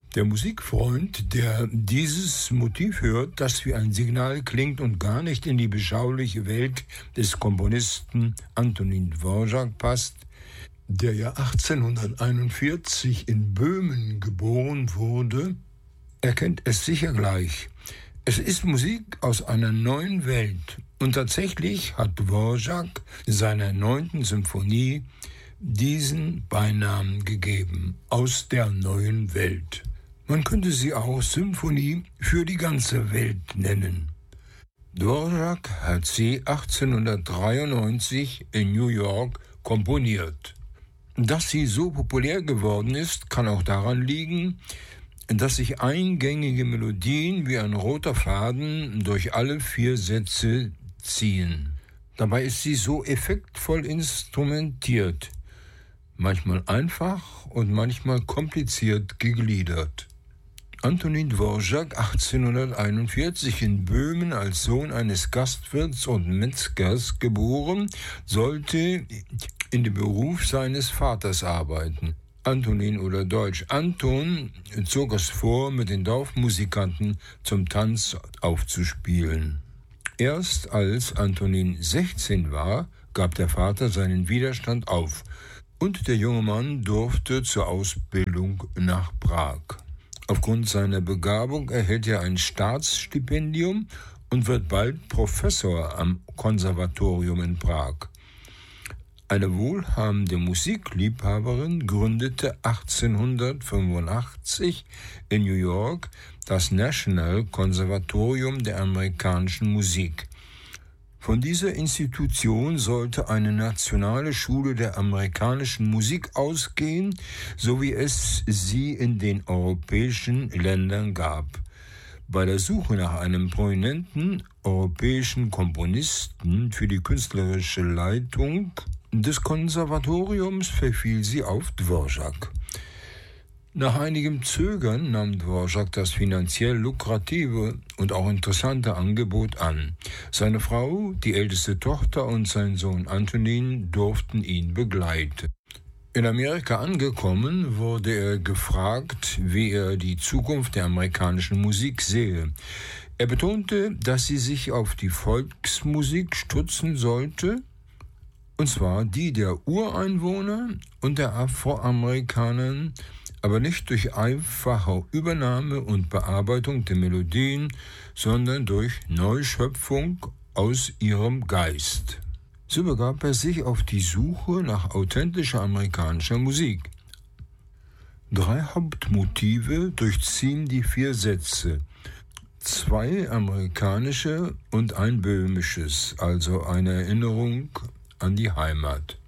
Der Musikfreund, der dieses Motiv hört, das wie ein Signal klingt und gar nicht in die beschauliche Welt des Komponisten Antonín Dvořák passt, der ja 1841 in Böhmen geboren wurde, erkennt es sicher gleich. Es ist Musik aus einer neuen Welt. Und tatsächlich hat Dvořák seiner 9. Symphonie diesen Beinamen gegeben, aus der neuen Welt. Man könnte sie auch Symphonie für die ganze Welt nennen. Dvořák hat sie 1893 in New York komponiert. Dass sie so populär geworden ist, kann auch daran liegen, dass sich eingängige Melodien wie ein roter Faden durch alle 4 Sätze ziehen. Dabei ist sie so effektvoll instrumentiert, manchmal einfach und manchmal kompliziert gegliedert. Antonín Dvořák, 1841 in Böhmen als Sohn eines Gastwirts und Metzgers geboren, sollte in dem Beruf seines Vaters arbeiten. Antonín oder Deutsch Anton zog es vor, mit den Dorfmusikanten zum Tanz aufzuspielen. Erst als Antonín 16 war, gab der Vater seinen Widerstand auf und der junge Mann durfte zur Ausbildung nach Prag. Aufgrund seiner Begabung erhält er ein Staatsstipendium und wird bald Professor am Konservatorium in Prag. Eine wohlhabende Musikliebhaberin gründete 1885 in New York das National Konservatorium der amerikanischen Musik. Von dieser Institution sollte eine nationale Schule der amerikanischen Musik ausgehen, so wie es sie in den europäischen Ländern gab. Bei der Suche nach einem prominenten europäischen Komponisten für die künstlerische Leitung des Konservatoriums verfiel sie auf Dvořák. Nach einigem Zögern nahm Dvořák das finanziell lukrative und auch interessante Angebot an. Seine Frau, die älteste Tochter und sein Sohn Antonín durften ihn begleiten. In Amerika angekommen, wurde er gefragt, wie er die Zukunft der amerikanischen Musik sehe. Er betonte, dass sie sich auf die Volksmusik stützen sollte, und zwar die der Ureinwohner und der Afroamerikaner, aber nicht durch einfache Übernahme und Bearbeitung der Melodien, sondern durch Neuschöpfung aus ihrem Geist. So begab er sich auf die Suche nach authentischer amerikanischer Musik. 3 Hauptmotive durchziehen die 4 Sätze. 2 amerikanische und ein böhmisches, also eine Erinnerung an die Heimat.